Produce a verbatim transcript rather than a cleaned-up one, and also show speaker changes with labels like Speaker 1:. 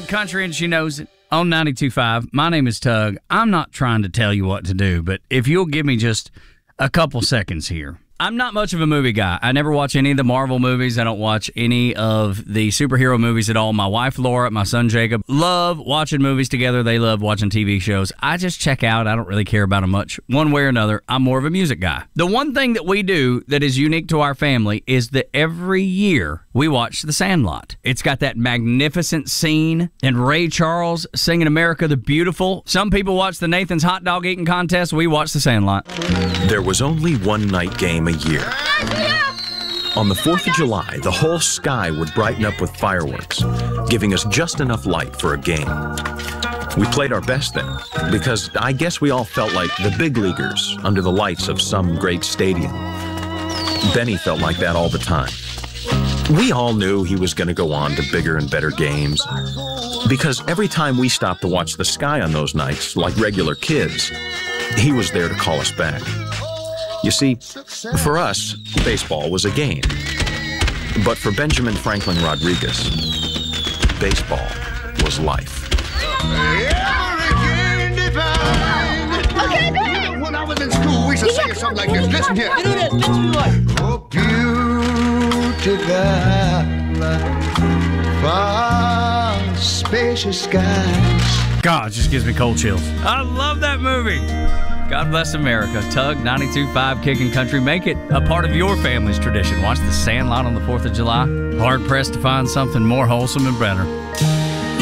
Speaker 1: country, and she knows it. On ninety-two point five, my name is Tug. I'm not trying to tell you what to do, but if you'll give me just a couple seconds here. I'm not much of a movie guy. I never watch any of the Marvel movies. I don't watch any of the superhero movies at all. My wife, Laura, my son, Jacob, love watching movies together. They love watching T V shows. I just check out. I don't really care about them much. One way or another, I'm more of a music guy. The one thing that we do that is unique to our family is that every year we watch The Sandlot. It's got that magnificent scene and Ray Charles singing America the Beautiful. Some people watch the Nathan's Hot Dog Eating Contest. We watch The Sandlot.
Speaker 2: There was only one night game a year. On the fourth of July, the whole sky would brighten up with fireworks, giving us just enough light for a game. We played our best then, because I guess we all felt like the big leaguers under the lights of some great stadium. Benny felt like that all the time. We all knew he was going to go on to bigger and better games, because every time we stopped to watch the sky on those nights, like regular kids, he was there to call us back. You see, for us, baseball was a game. But for Benjamin Franklin Rodriguez, baseball was life.
Speaker 3: Okay, Ben! When I was in school, we used to sing something like this. Listen here.
Speaker 4: Do this. Pitch me one.
Speaker 3: Oh, beautiful, far, spacious skies.
Speaker 1: God, it just gives me cold chills. I love that movie. God bless America. Tug, ninety-two point five, Kicking Country. Make it a part of your family's tradition. Watch The Sandlot on the fourth of July. Hard-pressed to find something more wholesome and better.